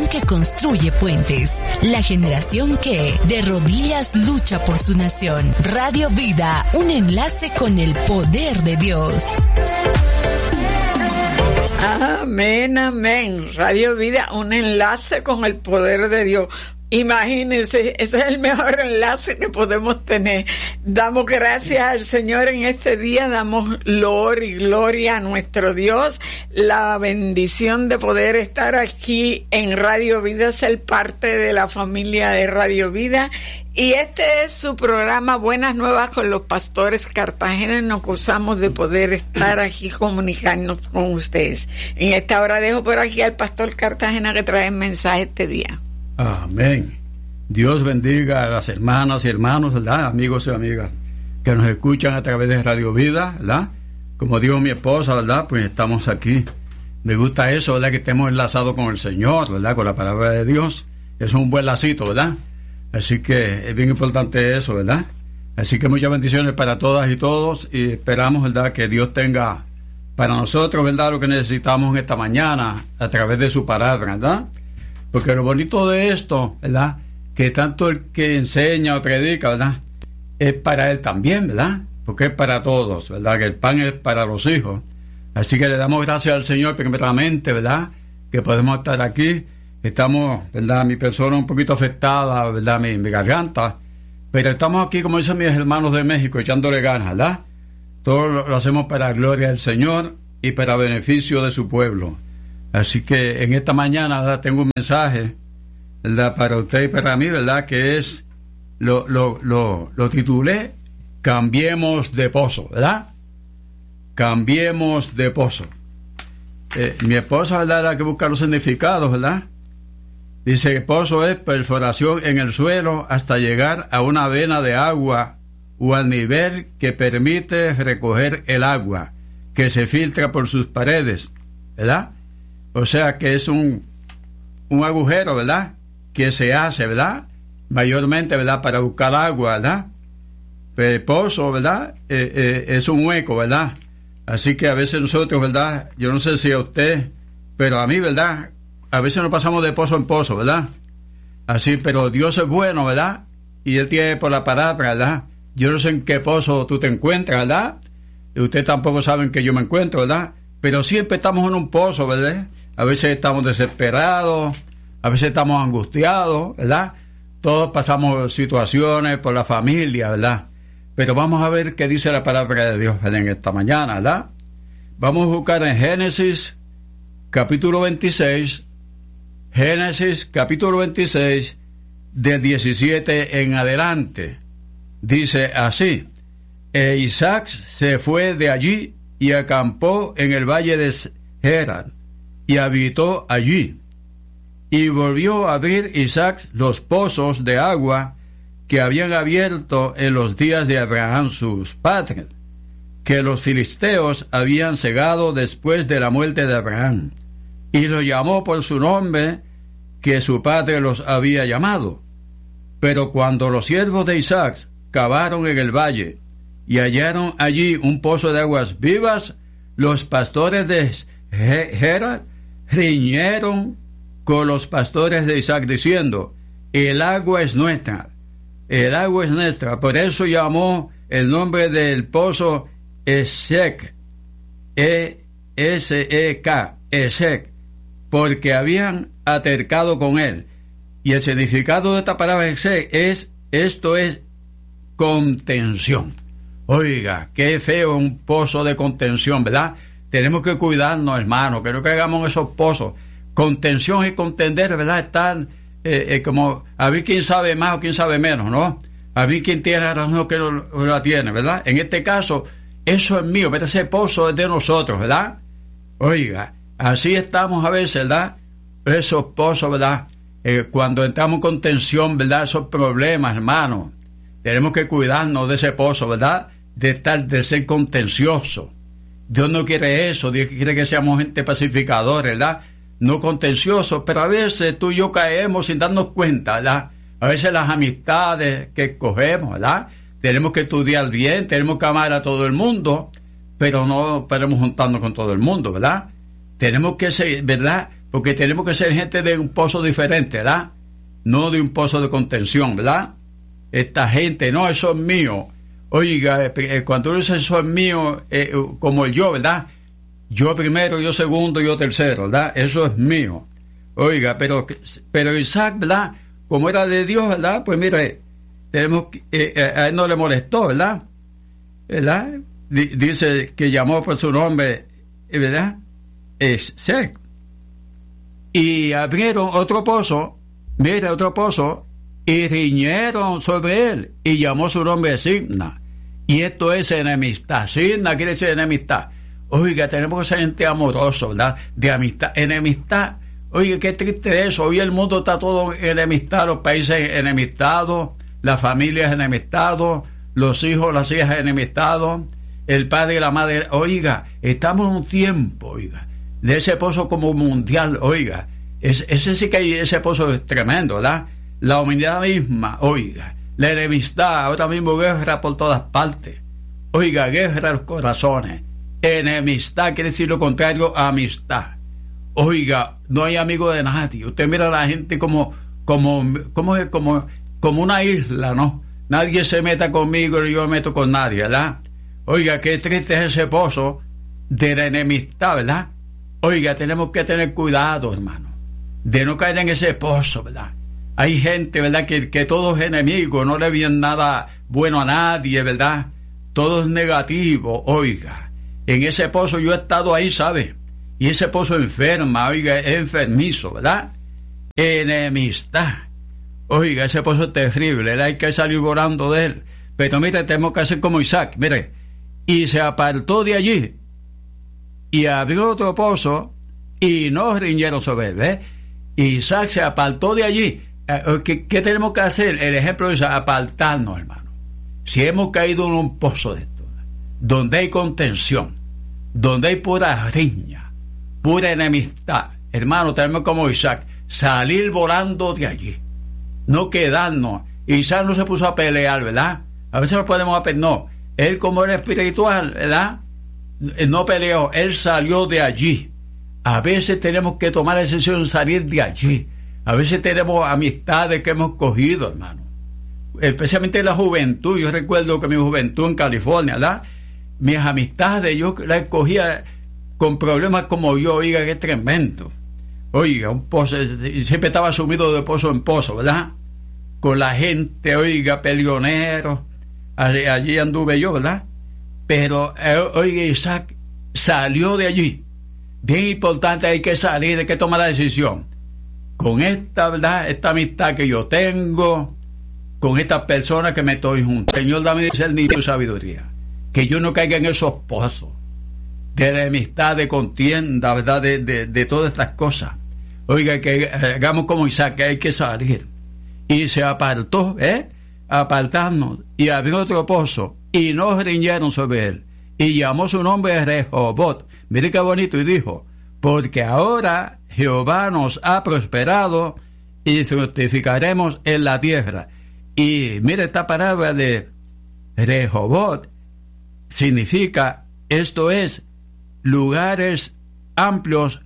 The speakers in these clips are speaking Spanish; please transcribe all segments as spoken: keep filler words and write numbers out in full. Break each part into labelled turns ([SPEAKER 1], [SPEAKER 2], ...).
[SPEAKER 1] generación que construye puentes, la generación que de rodillas lucha por su nación. Radio Vida, un enlace con el poder de Dios.
[SPEAKER 2] Amén, amén. Radio Vida, un enlace con el poder de Dios. Imagínense, ese es el mejor enlace que podemos tener. Damos gracias al Señor en este día, damos loor y gloria a nuestro Dios, la bendición de poder estar aquí en Radio Vida, ser parte de la familia de Radio Vida. Y este es su programa Buenas Nuevas con los Pastores Cartagena. Nos gozamos de poder estar aquí, comunicarnos con ustedes. En esta hora dejo por aquí al Pastor Cartagena que trae el mensaje este día.
[SPEAKER 3] Amén. Dios bendiga a las hermanas y hermanos, ¿verdad? Amigos y amigas que nos escuchan a través de Radio Vida, ¿verdad? Como dijo mi esposa, ¿verdad? Pues estamos aquí. Me gusta eso, ¿verdad? Que estemos enlazados con el Señor, ¿verdad? Con la palabra de Dios. Eso es un buen lacito, ¿verdad? Así que es bien importante eso, ¿verdad? Así que muchas bendiciones para todas y todos, y esperamos, ¿verdad? Que Dios tenga para nosotros, ¿verdad? Lo que necesitamos en esta mañana a través de su palabra, ¿verdad? Porque lo bonito de esto, ¿verdad? Que tanto el que enseña o predica, ¿verdad? Es para él también, ¿verdad? Porque es para todos, ¿verdad? Que el pan es para los hijos. Así que le damos gracias al Señor primeramente, ¿verdad? Que podemos estar aquí. Estamos, ¿verdad? Mi persona un poquito afectada, ¿verdad? Mi, mi garganta. Pero estamos aquí, como dicen mis hermanos de México, echándole ganas, ¿verdad? Todo lo, lo hacemos para la gloria del Señor y para beneficio de su pueblo. Así que en esta mañana, ¿verdad? Tengo un mensaje, ¿verdad? Para usted y para mí, ¿verdad? Que es, lo, lo, lo, lo titulé, Cambiemos de pozo, ¿verdad? Cambiemos de pozo. Eh, mi esposa, ¿verdad? Era que buscar los significados, ¿verdad? Dice que pozo es perforación en el suelo hasta llegar a una vena de agua o al nivel que permite recoger el agua que se filtra por sus paredes, ¿verdad? O sea que es un, un agujero, ¿verdad? Que se hace, ¿verdad? Mayormente, ¿verdad? Para buscar agua, ¿verdad? Pero el pozo, ¿verdad? Eh, eh, es un hueco, ¿verdad? Así que a veces nosotros, ¿verdad? Yo no sé si a usted, pero a mí, ¿verdad? A veces nos pasamos de pozo en pozo, ¿verdad? Así, pero Dios es bueno, ¿verdad? Y Él tiene por la palabra, ¿verdad? Yo no sé en qué pozo tú te encuentras, ¿verdad? Y usted tampoco sabe en qué yo me encuentro, ¿verdad? Pero siempre estamos en un pozo, ¿verdad? A veces estamos desesperados, a veces estamos angustiados, ¿verdad? Todos pasamos situaciones por la familia, ¿verdad? Pero vamos a ver qué dice la palabra de Dios en esta mañana, ¿verdad? Vamos a buscar en Génesis, capítulo veintiséis, Génesis, capítulo veintiséis, del diecisiete en adelante. Dice así: E Isaac se fue de allí y acampó en el valle de Gerar, y habitó allí. Y volvió a abrir Isaac los pozos de agua que habían abierto en los días de Abraham sus padres, que los filisteos habían cegado después de la muerte de Abraham, y los llamó por su nombre que su padre los había llamado. Pero cuando los siervos de Isaac cavaron en el valle y hallaron allí un pozo de aguas vivas, los pastores de Gerar riñeron con los pastores de Isaac diciendo: el agua es nuestra, el agua es nuestra. Por eso llamó el nombre del pozo Esek, E S E K, Esek, porque habían atercado con él. Y el significado de esta palabra Esek es, esto es contención. Oiga, qué feo un pozo de contención, ¿verdad? Tenemos que cuidarnos, hermano, que no caigamos en esos pozos. Contención y contender, ¿verdad? Están eh, eh, como a ver quién sabe más o quién sabe menos, ¿no? A ver quién tiene la razón o quién no la tiene, ¿verdad? En este caso, eso es mío, pero ese pozo es de nosotros, ¿verdad? Oiga, así estamos a veces, ¿verdad? Esos pozos, ¿verdad? Eh, cuando entramos en contención, ¿verdad? Esos problemas, hermano. Tenemos que cuidarnos de ese pozo, ¿verdad? De estar, de ser contencioso. Dios no quiere eso, Dios quiere que seamos gente pacificadora, ¿verdad? No contenciosos, pero a veces tú y yo caemos sin darnos cuenta, ¿verdad? A veces las amistades que escogemos, ¿verdad? Tenemos que estudiar bien, tenemos que amar a todo el mundo, pero no podemos juntarnos con todo el mundo, ¿verdad? Tenemos que, ser, ¿verdad? porque tenemos que ser gente de un pozo diferente, ¿verdad? No de un pozo de contención, ¿verdad? Esta gente, no, eso es mío. Oiga, cuando uno dice eso es mío, eh, como el yo, ¿verdad? Yo primero, yo segundo, yo tercero, ¿verdad? Eso es mío. Oiga, pero, pero Isaac, ¿verdad? Como era de Dios, ¿verdad? Pues mire, tenemos, eh, a él no le molestó, ¿verdad? ¿Verdad? D- dice que llamó por su nombre, ¿verdad? Es Sec. Y abrieron otro pozo, mire, otro pozo, y riñeron sobre él, y llamó su nombre Sidna. Y esto es enemistad. Sidna quiere decir enemistad. Oiga, tenemos que ser gente amorosa, ¿verdad? De amistad, enemistad. Oiga, qué triste eso. Hoy el mundo está todo enemistado, los países enemistados, las familias enemistados, los hijos, las hijas enemistados, el padre y la madre. Oiga, estamos en un tiempo, oiga, de ese pozo como mundial, oiga. Es, ese sí que hay, ese pozo es tremendo, ¿verdad? La humanidad misma, oiga, la enemistad, ahora mismo guerra por todas partes. Oiga, guerra en los corazones. Enemistad quiere decir lo contrario a amistad. Oiga, no hay amigo de nadie. Usted mira a la gente como, como, como, como, como una isla, ¿no? Nadie se meta conmigo y yo me meto con nadie, ¿verdad? Oiga, qué triste es ese pozo de la enemistad, ¿verdad? Oiga, tenemos que tener cuidado, hermano, de no caer en ese pozo, ¿verdad? Hay gente, ¿verdad?, que, que todo es enemigo, no le viene nada bueno a nadie, ¿verdad? Todo es negativo, oiga. En ese pozo yo he estado ahí, ¿sabe? Y ese pozo enferma, oiga, es enfermizo, ¿verdad? Enemistad. Oiga, ese pozo es terrible, ¿verdad? Hay que salir volando de él. Pero mire, tenemos que hacer como Isaac, mire. Y se apartó de allí, y abrió otro pozo, y no riñeron sobre él, ¿ves? Isaac se apartó de allí. ¿Qué, ¿Qué tenemos que hacer? El ejemplo es apartarnos, hermano. Si hemos caído en un pozo de esto, donde hay contención, donde hay pura riña, pura enemistad, hermano, tenemos como Isaac, salir volando de allí, no quedarnos. Isaac no se puso a pelear, ¿verdad? A veces nos podemos pelear, no, él como era espiritual, ¿verdad? No peleó, él salió de allí. A veces tenemos que tomar la decisión de salir de allí. A veces tenemos amistades que hemos cogido, hermano, especialmente la juventud. Yo recuerdo que mi juventud en California, ¿verdad? Mis amistades, yo las cogía con problemas como yo, oiga, qué tremendo. Oiga, un pozo, siempre estaba sumido de pozo en pozo, ¿verdad? Con la gente, oiga, peleoneros, allí, allí anduve yo, ¿verdad? Pero, eh, oiga, Isaac salió de allí. Bien importante, hay que salir, hay que tomar la decisión. Con esta, ¿verdad?, esta amistad que yo tengo, con estas personas que me estoy junto. Señor, dame discernimiento y sabiduría. Que yo no caiga en esos pozos de la amistad, de contienda, ¿verdad?, de, de, de todas estas cosas. Oiga, que hagamos como Isaac, que hay que salir. Y se apartó, ¿eh? Apartarnos, y abrió otro pozo, y no riñeron sobre él. Y llamó su nombre Rehobot. Mire qué bonito, y dijo: porque ahora Jehová nos ha prosperado y fructificaremos en la tierra. Y mire, esta palabra de Rehobot significa, esto es, lugares amplios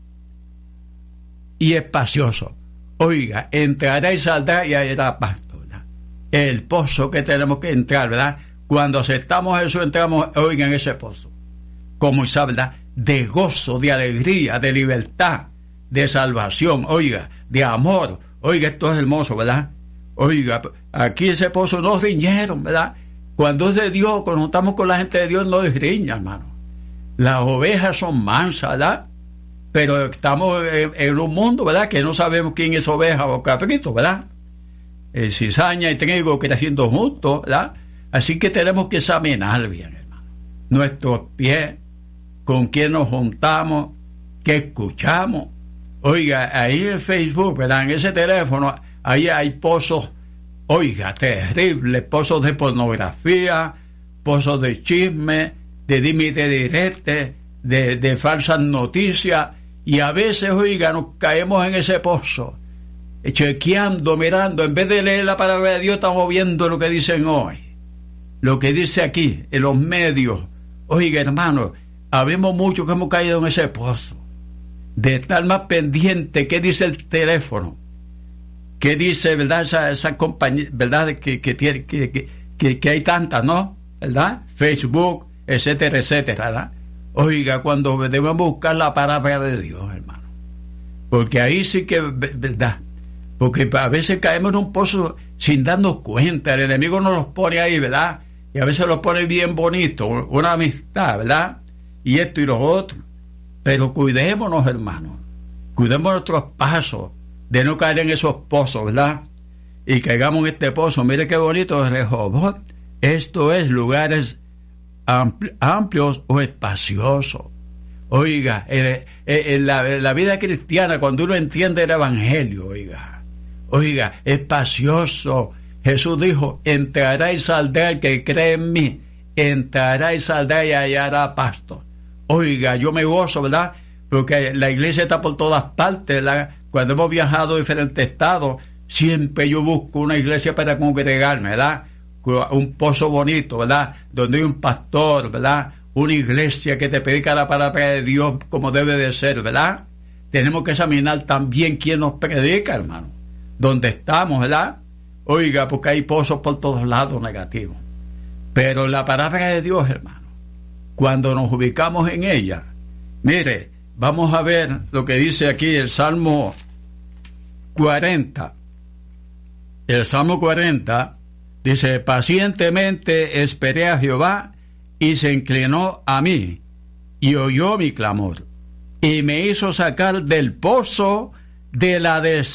[SPEAKER 3] y espaciosos. Oiga, entrará y saldrá y hallará pasto, ¿verdad? El pozo que tenemos que entrar, ¿verdad? Cuando aceptamos eso, entramos, oiga, en ese pozo. Como Isaac, ¿verdad? De gozo, de alegría, de libertad, de salvación, oiga, de amor. Oiga, esto es hermoso, ¿verdad? Oiga, aquí ese pozo no riñeron, ¿verdad? Cuando es de Dios, cuando estamos con la gente de Dios, no es riña, hermano. Las ovejas son mansas, ¿verdad? Pero estamos en, en un mundo, ¿verdad?, que no sabemos quién es oveja o caprito, ¿verdad? Eh, cizaña y trigo creciendo juntos, ¿verdad? Así que tenemos que examinar bien, hermano, nuestros pies, con quién nos juntamos, qué escuchamos. Oiga, ahí en Facebook, ¿verdad?, en ese teléfono, ahí hay pozos, oiga, terribles, pozos de pornografía, pozos de chisme, de dime y te direte, de, de falsas noticias, y a veces, oiga, nos caemos en ese pozo, chequeando, mirando, en vez de leer la palabra de Dios, estamos viendo lo que dicen hoy, lo que dice aquí, en los medios. Oiga, hermano, habemos muchos que hemos caído en ese pozo. de estar más pendiente qué dice el teléfono, qué dice, ¿verdad? Esa, esa compañía, ¿verdad? Que, que, tiene, que, que, que, que hay tantas, ¿no? ¿Verdad? Facebook, etcétera, etcétera, ¿verdad? Oiga, cuando debemos buscar la palabra de Dios, hermano, porque ahí sí que, ¿verdad? Porque a veces caemos en un pozo sin darnos cuenta, el enemigo nos los pone ahí, ¿verdad? Y a veces los pone bien bonito, una amistad, ¿verdad? Y esto y lo otro. Pero cuidémonos, hermanos, cuidemos nuestros pasos, de no caer en esos pozos, ¿verdad? Y caigamos en este pozo. Mire qué bonito es Rehoboth. Esto es lugares ampli- amplios o espaciosos. Oiga, en, en, la, en la vida cristiana, cuando uno entiende el evangelio, oiga, oiga, espacioso. Jesús dijo, entrará y saldrá el que cree en mí, entrará y saldrá y hallará pasto. Oiga, yo me gozo, ¿verdad? Porque la iglesia está por todas partes, ¿verdad? Cuando hemos viajado a diferentes estados, siempre yo busco una iglesia para congregarme, ¿verdad? Un pozo bonito, ¿verdad? Donde hay un pastor, ¿verdad? Una iglesia que te predica la palabra de Dios como debe de ser, ¿verdad? Tenemos que examinar también quién nos predica, hermano. Dónde estamos, ¿verdad? Oiga, porque hay pozos por todos lados negativos. Pero la palabra de Dios, hermano, cuando nos ubicamos en ella, mire, vamos a ver lo que dice aquí el Salmo cuarenta. El Salmo cuarenta dice, pacientemente esperé a Jehová y se inclinó a mí y oyó mi clamor y me hizo sacar del pozo de la desesperación